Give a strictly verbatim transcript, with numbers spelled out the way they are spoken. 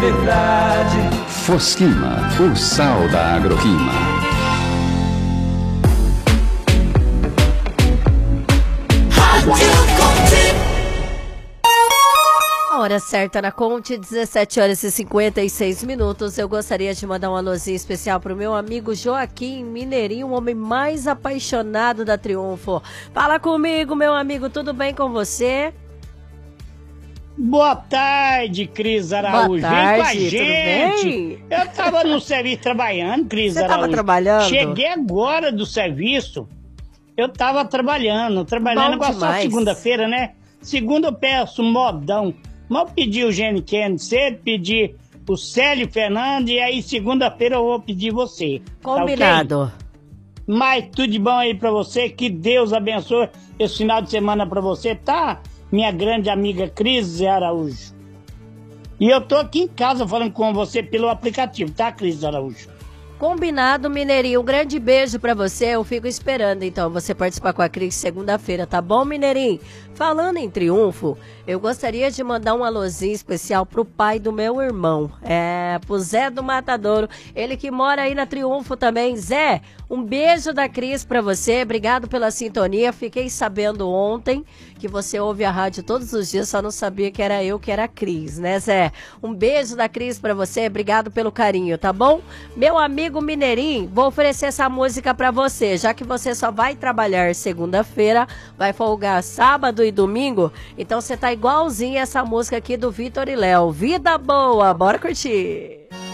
verdade. Fosquima, o sal da Agroquima. Hora certa na Conte, dezessete horas e cinquenta e seis minutos. Eu gostaria de mandar um alôzinho especial pro meu amigo Joaquim Mineirinho, o homem mais apaixonado da Triunfo. Fala comigo, meu amigo, tudo bem com você? Boa tarde, Cris Araújo. Boa tarde, vem com a tudo gente. bem? Eu tava no serviço trabalhando, Cris Você Araújo. tava trabalhando? Cheguei agora do serviço. Eu tava trabalhando, trabalhando Bom agora só demais. segunda-feira, né? Segunda eu peço modão. Mas eu pedi o Gene Kennedy cedo, pedi o Célio Fernandes, e aí segunda-feira eu vou pedir você. Combinado. Tá, okay? Mas tudo de bom aí pra você, que Deus abençoe esse final de semana pra você, tá? Minha grande amiga Cris Araújo. E eu tô aqui em casa falando com você pelo aplicativo, tá, Cris Araújo? Combinado, Mineirinho. Um grande beijo pra você. Eu fico esperando, então, você participar com a Cris segunda-feira, tá bom, Mineirinho? Falando em Triunfo, eu gostaria de mandar um alôzinho especial pro pai do meu irmão, é, pro Zé do Matadouro, ele que mora aí na Triunfo também. Zé, um beijo da Cris pra você, obrigado pela sintonia. Fiquei sabendo ontem que você ouve a rádio todos os dias, só não sabia que era eu, que era a Cris, né, Zé? Um beijo da Cris pra você, obrigado pelo carinho, tá bom? Meu amigo Mineirinho, vou oferecer essa música pra você, já que você só vai trabalhar segunda-feira, vai folgar sábado e domingo, então você tá igualzinho essa música aqui do Vitor e Léo. Vida boa, bora curtir!